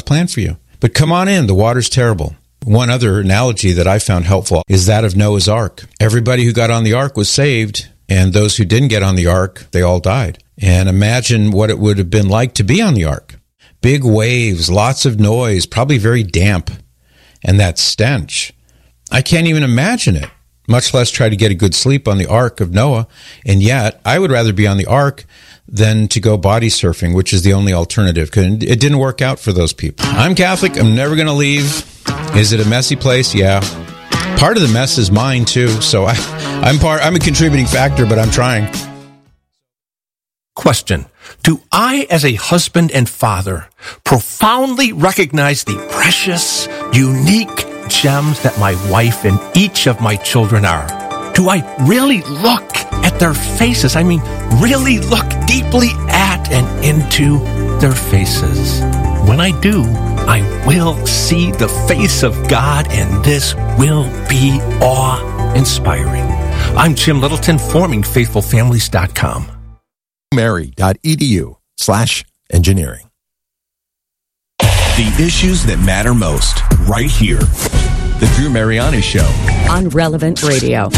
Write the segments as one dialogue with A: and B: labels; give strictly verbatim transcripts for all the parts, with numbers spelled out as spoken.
A: plan for you. But come on in. The water's terrible. One other analogy that I found helpful is that of Noah's Ark. Everybody who got on the ark was saved, and those who didn't get on the ark, they all died. And imagine what it would have been like to be on the ark. Big waves, lots of noise, probably very damp, and that stench. I can't even imagine it, much less try to get a good sleep on the ark of Noah. And yet, I would rather be on the ark than to go body surfing, which is the only alternative, because it didn't work out for those people. I'm Catholic. I'm never going to leave. Is it a messy place? Yeah. Part of the mess is mine, too, so I, I'm part. I'm a contributing factor, but I'm trying.
B: Question. Do I, as a husband and father, profoundly recognize the precious, unique gems that my wife and each of my children are? Do I really look at their faces? I mean, really look deeply at and into their faces. When I do, I will see the face of God, and this will be awe-inspiring. I'm Jim Littleton, forming faithful families dot com.
C: Mary.edu slash engineering.
D: The issues that matter most, right here. The Drew Mariani Show.
E: On Relevant Radio.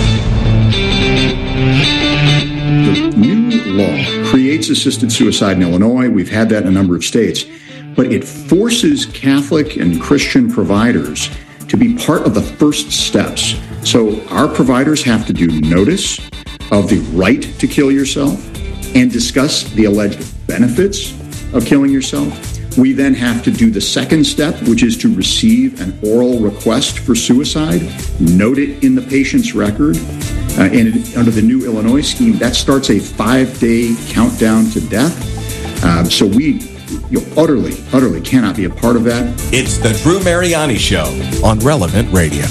F: The new law creates assisted suicide in Illinois. We've had that in a number of states. But it forces Catholic and Christian providers to be part of the first steps. So our providers have to do notice of the right to kill yourself and discuss the alleged benefits of killing yourself. We then have to do the second step, which is to receive an oral request for suicide, note it in the patient's record, uh, and it, under the new Illinois scheme, that starts a five-day countdown to death. Uh, so we you know, utterly, utterly cannot be a part of that.
D: It's the Drew Mariani Show on Relevant Radio.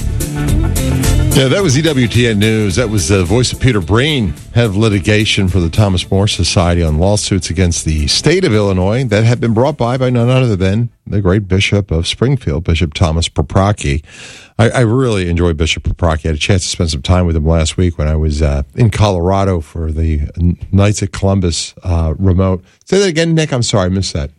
C: Yeah, that was E W T N News. That was the voice of Peter Breen, head of litigation for the Thomas More Society on lawsuits against the state of Illinois that had been brought by by none other than the great Bishop of Springfield, Bishop Thomas Paprocki. I, I really enjoy Bishop Paprocki. I had a chance to spend some time with him last week when I was uh, in Colorado for the Knights at Columbus uh, remote. Say that again, Nick. I'm sorry, I missed that.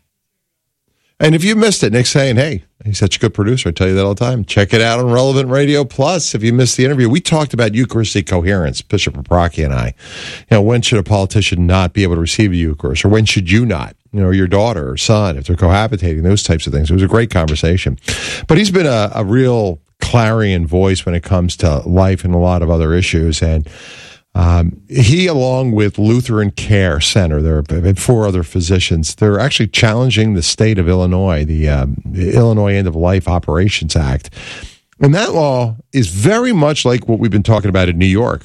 C: And if you missed it, Nick's saying, hey, he's such a good producer. I tell you that all the time. Check it out on Relevant Radio Plus. If you missed the interview, we talked about Eucharistic coherence, Bishop Paprocki and I. You know, when should a politician not be able to receive the Eucharist? Or when should you not? You know, your daughter or son, if they're cohabitating, those types of things. It was a great conversation. But he's been a, a real clarion voice when it comes to life and a lot of other issues. And Um, he, along with Lutheran Care Center, there have been four other physicians, they're actually challenging the state of Illinois, the, um, the Illinois End of Life Operations Act. And that law is very much like what we've been talking about in New York.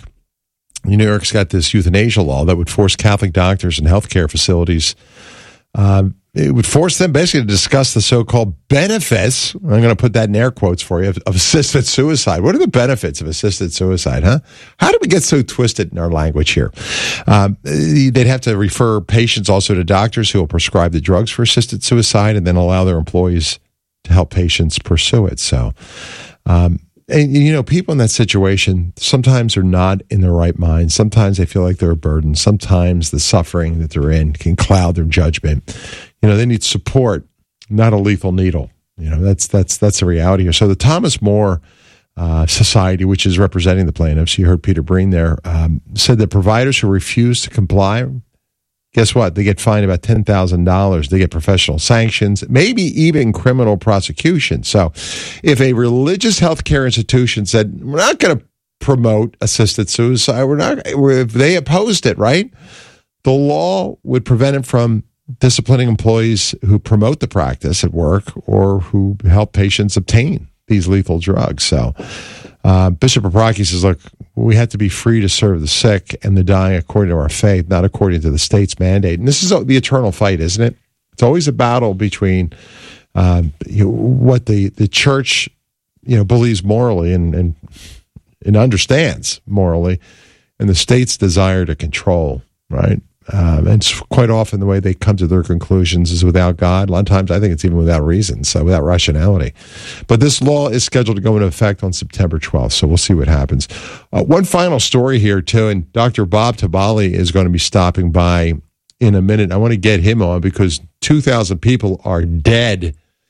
C: New York's got this euthanasia law that would force Catholic doctors and healthcare facilities, um, it would force them basically to discuss the so-called benefits, I'm going to put that in air quotes for you, of, of assisted suicide. What are the benefits of assisted suicide, huh? How do we get so twisted in our language here? Um, they'd have to refer patients also to doctors who will prescribe the drugs for assisted suicide and then allow their employees to help patients pursue it. So, um, and, you know, people in that situation sometimes are not in their right mind. Sometimes they feel like they're a burden. Sometimes the suffering that they're in can cloud their judgment. You know, they need support, not a lethal needle. You know, that's that's that's the reality here. So the Thomas More uh, Society, which is representing the plaintiffs, you heard Peter Breen there, um, said that providers who refuse to comply, guess what? They get fined about ten thousand dollars. They get professional sanctions, maybe even criminal prosecution. So if a religious healthcare institution said, we're not going to promote assisted suicide, we're not, if they opposed it, right? The law would prevent it from disciplining employees who promote the practice at work or who help patients obtain these lethal drugs. So uh, Bishop Paprocki says, look, we have to be free to serve the sick and the dying according to our faith, not according to the state's mandate. And this is the eternal fight, isn't it? It's always a battle between um, you know, what the, the church you know believes morally and, and, and understands morally, and the state's desire to control, right? Um, and it's quite often the way they come to their conclusions is without God. A lot of times I think it's even without reason, so without rationality. But this law is scheduled to go into effect on September twelfth, so we'll see what happens. Uh, one final story here, too, and Doctor Bob Tabali is going to be stopping by in a minute. I want to get him on because two thousand people are dead